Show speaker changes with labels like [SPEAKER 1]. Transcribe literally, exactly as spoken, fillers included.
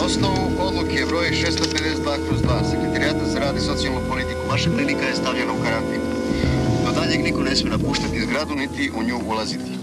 [SPEAKER 1] osnovu odluke broj šesto pedeset dva kroz dva Sekretarijata za rad i socijalnu politiku, vaša klinika je stavljena u karantin. Do daljeg niko ne sme napuštati zgradu niti u nju ulaziti.